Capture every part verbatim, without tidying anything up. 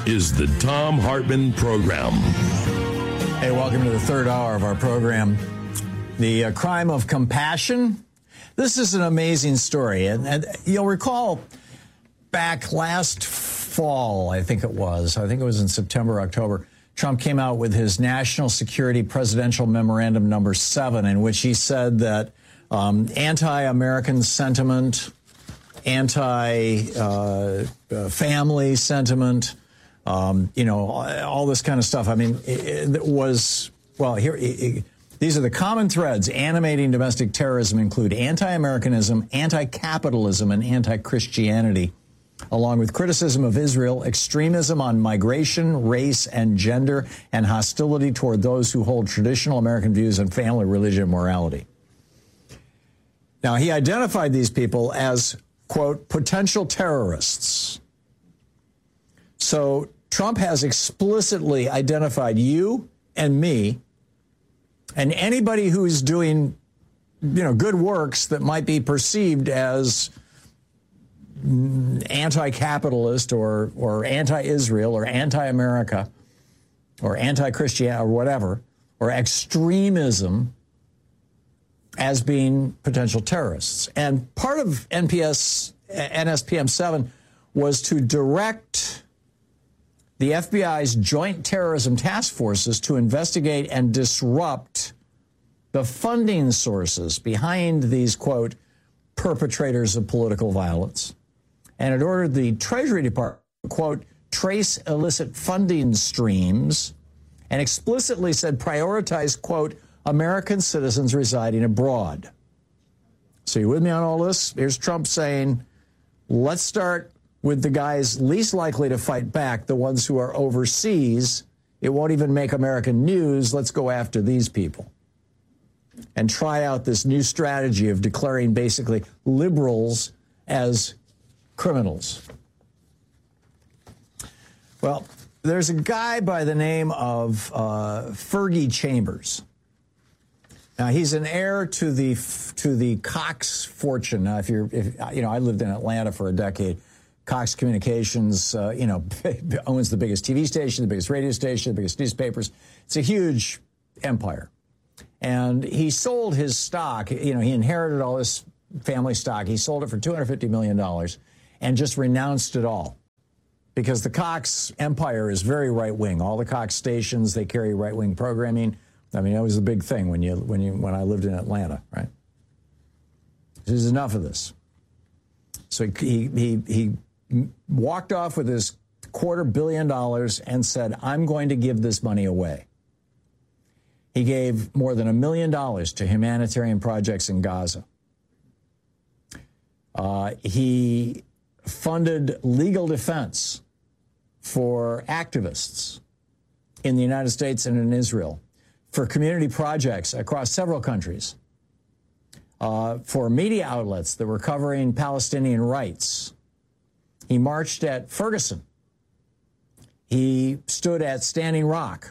is the Thom Hartmann Program. Hey, welcome to the third hour of our program. The uh, crime of compassion. This is an amazing story. And, and you'll recall back last fall, I think it was, I think it was in September, October, Trump came out with his National Security Presidential Memorandum number seven, in which he said that um, anti-American sentiment, anti-family uh, sentiment, um, you know, all this kind of stuff. I mean, it, it was, well, here, it, it, these are the common threads animating domestic terrorism include anti-Americanism, anti-capitalism, and anti-Christianity, along with criticism of Israel, extremism on migration, race, and gender, and hostility toward those who hold traditional American views on family, religion, and morality. Now, he identified these people as, quote, potential terrorists. So Trump has explicitly identified you and me and anybody who is doing, you know, good works that might be perceived as anti-capitalist or or anti-Israel or anti-America or anti-Christian or whatever, or extremism as being potential terrorists. And part of N P S, N S P M seven was to direct the F B I's Joint Terrorism Task Forces to investigate and disrupt the funding sources behind these, quote, perpetrators of political violence. And it ordered the Treasury Department, quote, trace illicit funding streams, and explicitly said prioritize, quote, American citizens residing abroad. So you with me on all this? Here's Trump saying, let's start with the guys least likely to fight back, the ones who are overseas. It won't even make American news. Let's go after these people and try out this new strategy of declaring basically liberals as criminals. Well, there's a guy by the name of uh, Fergie Chambers. Now, he's an heir to the to the Cox fortune. Now, if you're, if, you know, I lived in Atlanta for a decade. Cox Communications, uh, you know, owns the biggest T V station, the biggest radio station, the biggest newspapers. It's a huge empire. And he sold his stock. You know, he inherited all this family stock. He sold it for two hundred fifty million dollars and just renounced it all. Because the Cox empire is very right-wing. All the Cox stations, they carry right-wing programming. I mean, that was the big thing when you when you when I lived in Atlanta, right? There's enough of this. So he he he walked off with his quarter billion dollars and said, I'm going to give this money away. He gave more than a million dollars to humanitarian projects in Gaza. Uh, he funded legal defense for activists in the United States and in Israel, for community projects across several countries, uh, for media outlets that were covering Palestinian rights. He marched at Ferguson. He stood at Standing Rock.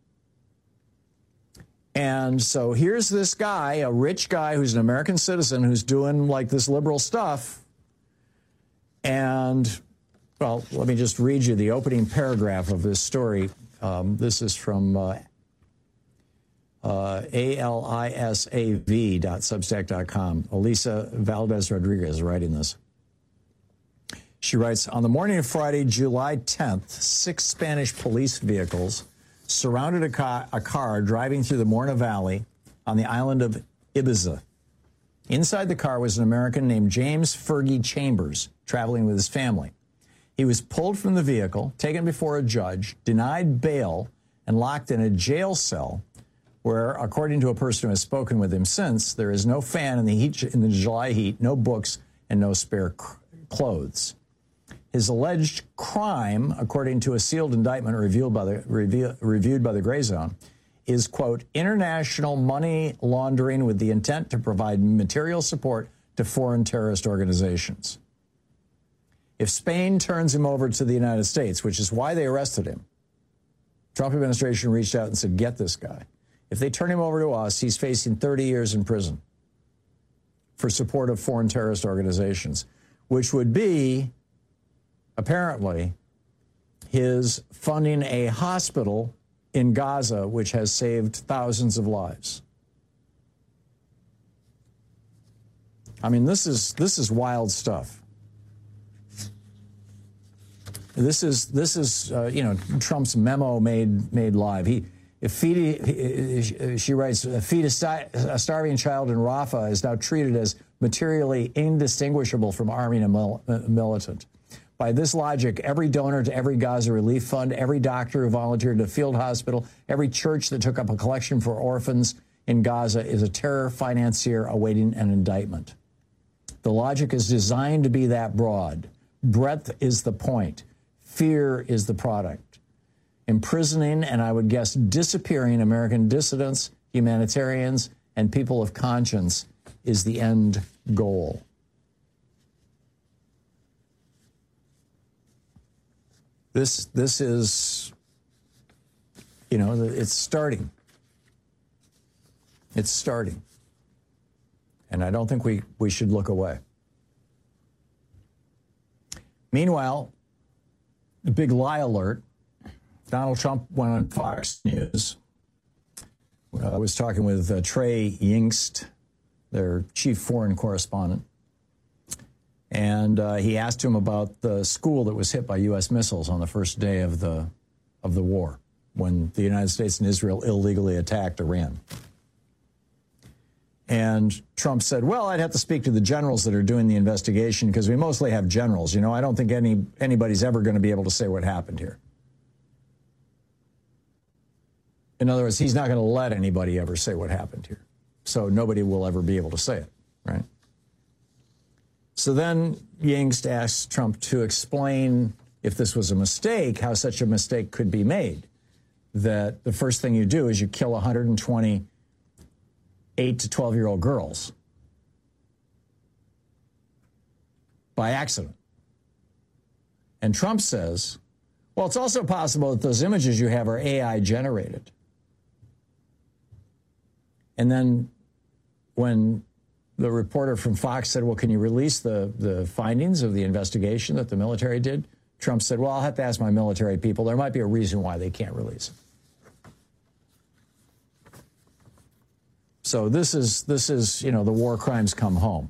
And so here's this guy, a rich guy who's an American citizen who's doing like this liberal stuff. And, well, let me just read you the opening paragraph of this story. Um, this is from uh, uh, A L I S A V dot substack dot com. Elisa Valdez Rodriguez is writing this. She writes, on the morning of Friday, July tenth, six Spanish police vehicles surrounded a car, a car driving through the Morna Valley on the island of Ibiza. Inside the car was an American named James Fergie Chambers, traveling with his family. He was pulled from the vehicle, taken before a judge, denied bail, and locked in a jail cell where, according to a person who has spoken with him since, there is no fan in the heat, in the July heat, no books, and no spare clothes. His alleged crime, according to a sealed indictment reviewed by the, review, reviewed by the Gray Zone, is, quote, international money laundering with the intent to provide material support to foreign terrorist organizations. If Spain turns him over to the United States, which is why they arrested him, Trump administration reached out and said, get this guy. If they turn him over to us, he's facing thirty years in prison for support of foreign terrorist organizations, which would be, apparently, his funding a hospital in Gaza, which has saved thousands of lives. I mean, this is this is wild stuff. This is this is uh, you know, Trump's memo made made live. He if feed, she writes, feed a, a starving child in Rafah is now treated as materially indistinguishable from army and mil militant. By this logic, every donor to every Gaza relief fund, every doctor who volunteered at a field hospital, every church that took up a collection for orphans in Gaza is a terror financier awaiting an indictment. The logic is designed to be that broad. Breadth is the point. Fear is the product. Imprisoning, and I would guess disappearing, American dissidents, humanitarians, and people of conscience is the end goal. This, this is, you know, it's starting. It's starting. And I don't think we, we should look away. Meanwhile, the big lie alert, Donald Trump went on Fox News. I was talking with uh, Trey Yingst, their chief foreign correspondent. And uh, he asked him about the school that was hit by U S missiles on the first day of the, of the war, when the United States and Israel illegally attacked Iran. And Trump said, well, I'd have to speak to the generals that are doing the investigation, because we mostly have generals. You know, I don't think any anybody's ever going to be able to say what happened here. In other words, he's not going to let anybody ever say what happened here. So nobody will ever be able to say it, right? So then Yingst asked Trump to explain, if this was a mistake, how such a mistake could be made. That the first thing you do is you kill one hundred twenty eight to twelve-year-old girls by accident. And Trump says, well, it's also possible that those images you have are A I generated. And then when the reporter from Fox said, well, can you release the, the findings of the investigation that the military did? Trump said, well, I'll have to ask my military people. There might be a reason why they can't release it. So this is, this is, you know, the war crimes come home.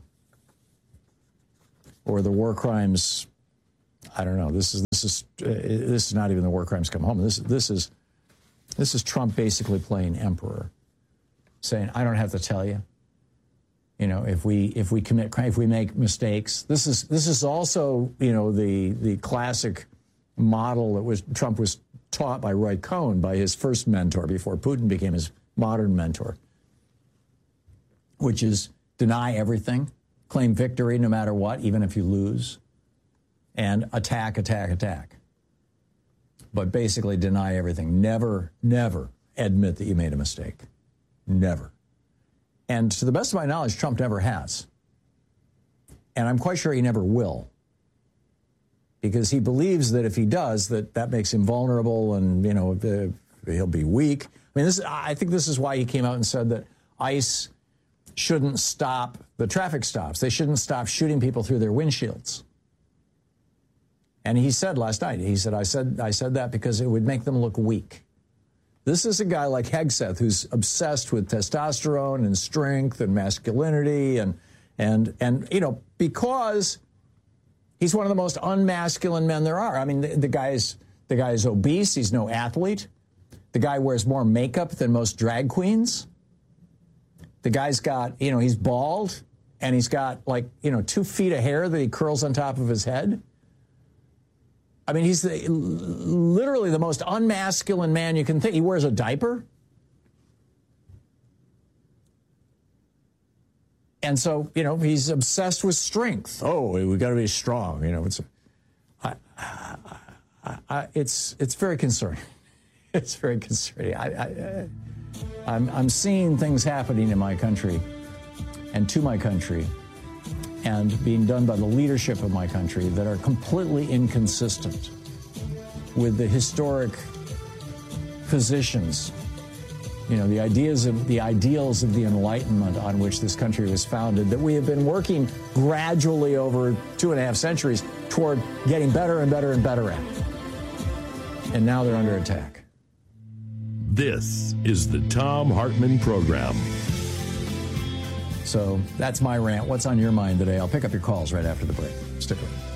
Or the war crimes, I don't know, this is, this is, uh, this is not even the war crimes come home. This, this is, this is Trump basically playing emperor, saying, I don't have to tell you. You know, if we if we commit crime, if we make mistakes, this is this is also, you know, the the classic model that was Trump was taught by Roy Cohn, by his first mentor before Putin became his modern mentor, which is deny everything, claim victory no matter what, even if you lose, and attack, attack, attack. But basically deny everything. Never, never admit that you made a mistake. Never. And to the best of my knowledge, Trump never has. And I'm quite sure he never will. Because he believes that if he does, that that makes him vulnerable and, you know, the, he'll be weak. I mean, this, I think this is why he came out and said that ICE shouldn't stop the traffic stops. They shouldn't stop shooting people through their windshields. And he said last night, he said, I said, I said that because it would make them look weak. This is a guy like Hegseth who's obsessed with testosterone and strength and masculinity and, and, and you know, because he's one of the most unmasculine men there are. I mean, the, the guy's, the guy is obese. He's no athlete. The guy wears more makeup than most drag queens. The guy's got, you know, he's bald and he's got like, you know, two feet of hair that he curls on top of his head. I mean, he's the, literally the most unmasculine man you can think. He wears a diaper. And so, you know, he's obsessed with strength. Oh, we got to be strong. You know, it's, I, I, I, it's, it's very concerning. It's very concerning. I, I, I'm, I'm seeing things happening in my country and to my country and being done by the leadership of my country that are completely inconsistent with the historic positions, you know, the ideas of the ideals of the Enlightenment on which this country was founded, that we have been working gradually over two and a half centuries toward getting better and better and better at. and now they're under attack. This is the Thom Hartmann Program. So that's my rant. What's on your mind today? I'll pick up your calls right after the break. Stick around.